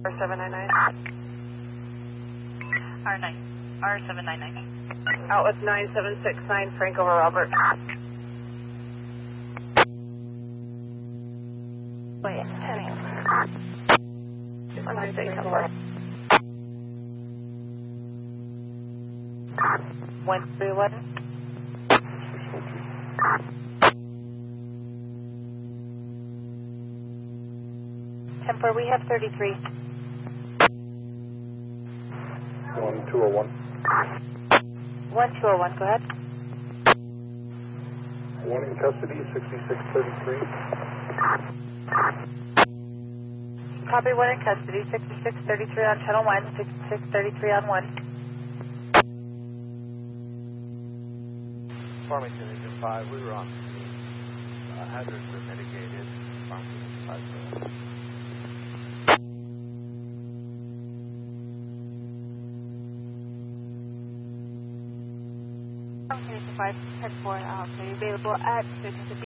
R799. R799. Out with 9769, Frank over Robert. Wait, 10. 131. 10-4, we have 33. 1201. 1201, go ahead. One in custody, 6633. Copy, one in custody, 6633 on channel 1, 6633 on 1. Farmington Engine 5, we were on scene. Hazards were mitigated. Farmington Engine 5. Farmington Engine 5, 10-4, available at 650.